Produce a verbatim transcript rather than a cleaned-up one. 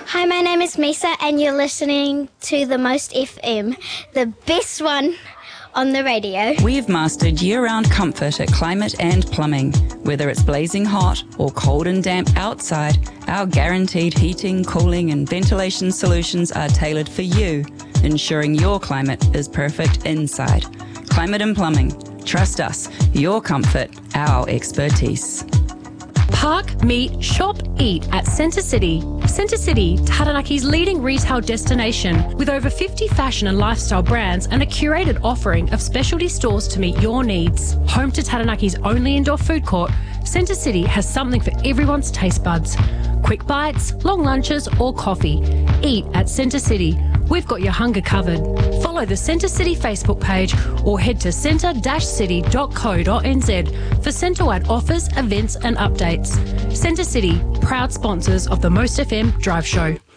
Hi, my name is Misa and you're listening to The Most F M, the best one on the radio. We've mastered year-round comfort at Climate and Plumbing. Whether it's blazing hot or cold and damp outside, our guaranteed heating, cooling and ventilation solutions are tailored for you, ensuring your climate is perfect inside. Climate and Plumbing. Trust us. Your comfort, our expertise. Park, meet, shop, eat at Centre City. Centre City, Taranaki's leading retail destination with over fifty fashion and lifestyle brands and a curated offering of specialty stores to meet your needs. Home to Taranaki's only indoor food court, Centre City has something for everyone's taste buds. Quick bites, long lunches or coffee. Eat at Centre City. We've got your hunger covered. Follow the Centre City Facebook page or head to centre dash city dot co dot n z for centre-wide offers, events and updates. Centre City, proud sponsors of the Most F M Drive Show.